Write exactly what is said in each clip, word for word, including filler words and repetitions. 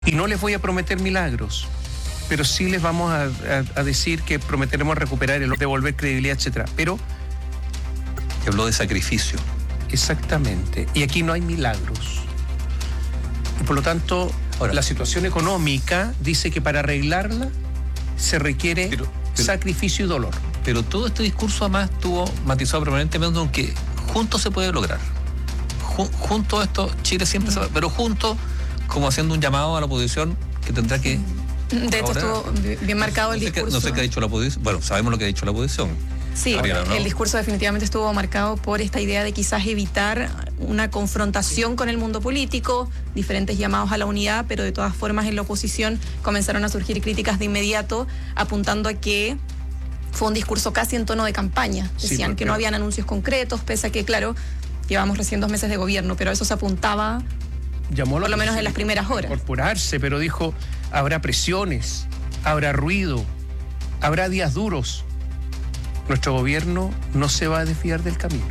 Y no les voy a prometer milagros, pero sí les vamos a, a, a decir que prometeremos recuperar, el devolver credibilidad, etcétera. Pero habló de sacrificio. Exactamente. Y aquí no hay milagros. Y por lo tanto, ahora, la situación económica dice que para arreglarla se requiere pero, pero, sacrificio y dolor. Pero todo este discurso además estuvo matizado permanentemente en que juntos se puede lograr. Junto a esto, Chile siempre se va, pero juntos, como haciendo un llamado a la oposición que tendrá que... De hecho, estuvo bien marcado el no sé discurso. Qué, no sé qué ha dicho la oposición. Bueno, sabemos lo que ha dicho la oposición. Sí, Ariana, ¿no? El discurso definitivamente estuvo marcado por esta idea de quizás evitar una confrontación con el mundo político, diferentes llamados a la unidad, pero de todas formas en la oposición comenzaron a surgir críticas de inmediato, apuntando a que fue un discurso casi en tono de campaña. Decían sí, que no habían anuncios concretos, pese a que, claro, llevamos recién dos meses de gobierno, pero a eso se apuntaba... Llamó por lo menos en las primeras horas. Incorporarse, pero dijo, habrá presiones, habrá ruido, habrá días duros. Nuestro gobierno no se va a desviar del camino.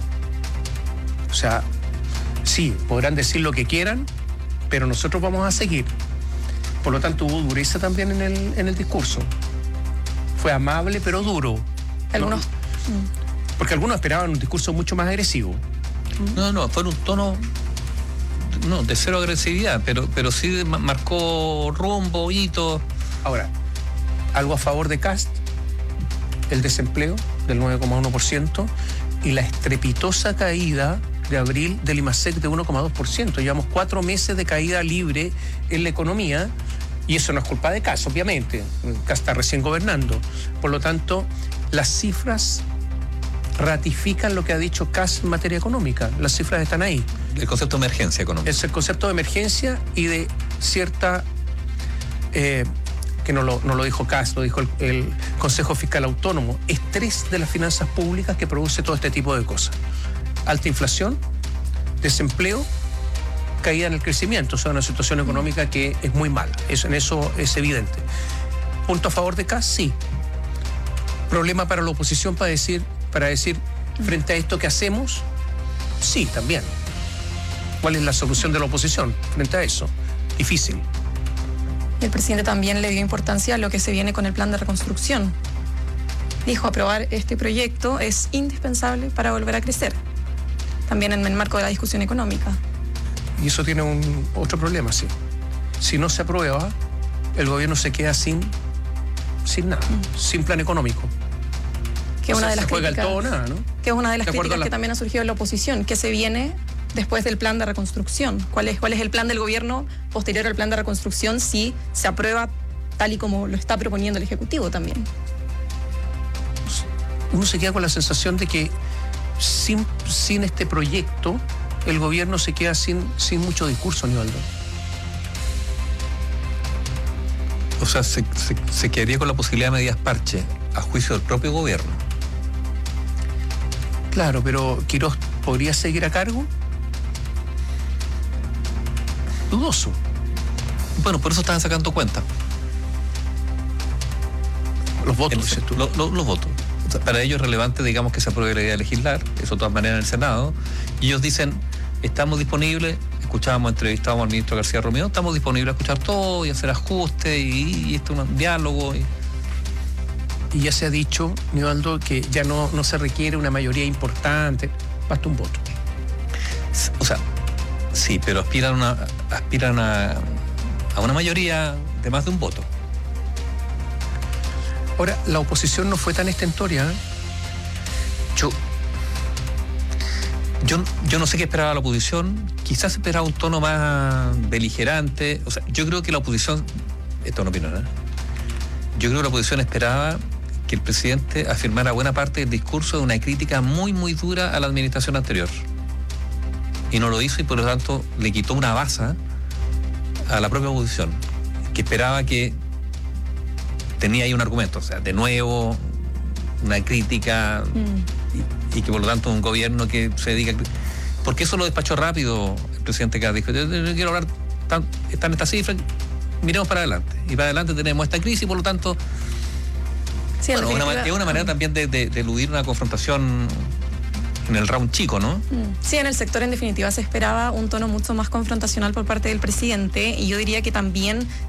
O sea, sí, podrán decir lo que quieran, pero nosotros vamos a seguir. Por lo tanto, hubo dureza también en el, en el discurso. Fue amable, pero duro. Algunos... ¿no? Porque algunos esperaban un discurso mucho más agresivo. No, no, fue un tono... No, de cero agresividad, pero, pero sí marcó rumbo, hito. Ahora, algo a favor de Kast, el desempleo del nueve coma uno por ciento y la estrepitosa caída de abril del IMASEC de uno coma dos por ciento. Llevamos cuatro meses de caída libre en la economía y eso no es culpa de Kast, obviamente. Kast está recién gobernando. Por lo tanto, las cifras ratifican lo que ha dicho Kast en materia económica. Las cifras están ahí. El concepto de emergencia económica. Es el concepto de emergencia y de cierta, eh, que no lo, no lo dijo Kast, lo dijo el, el Consejo Fiscal Autónomo, estrés de las finanzas públicas que produce todo este tipo de cosas. Alta inflación, desempleo, caída en el crecimiento, o sea, una situación económica que es muy mala. Eso, en eso es evidente. ¿Punto a favor de Kast? Sí. ¿Problema para la oposición para decir, para decir frente a esto que hacemos? Sí, también. ¿Cuál es la solución de la oposición frente a eso? Difícil. El presidente también le dio importancia a lo que se viene con el plan de reconstrucción. Dijo, aprobar este proyecto es indispensable para volver a crecer, también en el marco de la discusión económica. Y eso tiene un otro problema, sí. Si no se aprueba, el gobierno se queda sin, sin nada, mm. sin plan económico. Que, o una sea, de las se juega críticas, el todo o nada, ¿no? Que es una de las de críticas la... que también ha surgido en la oposición, que se viene después del plan de reconstrucción. ¿Cuál es, cuál es el plan del gobierno posterior al plan de reconstrucción si se aprueba tal y como lo está proponiendo el Ejecutivo también? Uno se queda con la sensación de que sin, sin este proyecto el gobierno se queda sin, sin mucho discurso, Nivaldo. O sea, se, se, se quedaría con la posibilidad de medidas parche a juicio del propio gobierno. Claro, pero ¿Quirós podría seguir a cargo? Dudoso. Bueno, por eso estaban sacando cuenta. Los votos, el, dices tú. Lo, lo, los votos. O sea, para ellos es relevante, digamos, que se apruebe la idea de legislar, eso de todas maneras en el Senado, y ellos dicen, estamos disponibles, escuchábamos, entrevistábamos al ministro García Romero, estamos disponibles a escuchar todo y hacer ajustes y, y esto es un diálogo. Y... y ya se ha dicho, Nivaldo, que ya no, no se requiere una mayoría importante, basta un voto. O sea, sí, pero aspiran, una, aspiran a, a una mayoría de más de un voto. Ahora, la oposición no fue tan estentoria. ¿eh? Yo, yo, yo no sé qué esperaba la oposición. Quizás esperaba un tono más beligerante. O sea, yo creo que la oposición, esto no opino nada, yo creo que la oposición esperaba que el presidente afirmara buena parte del discurso de una crítica muy, muy dura a la administración anterior. Y no lo hizo y por lo tanto le quitó una baza a la propia oposición, que esperaba que tenía ahí un argumento, o sea, de nuevo, una crítica mm. y, y que por lo tanto un gobierno que se dedica... Porque eso lo despachó rápido el presidente Kast. Dijo, yo, yo, yo quiero hablar, tan, están estas cifras, miremos para adelante. Y para adelante tenemos esta crisis, por lo tanto... Sí, bueno, una, es una manera también de, de, de eludir una confrontación en el round chico, ¿no? Sí, en el sector en definitiva se esperaba un tono mucho más confrontacional por parte del presidente, y yo diría que también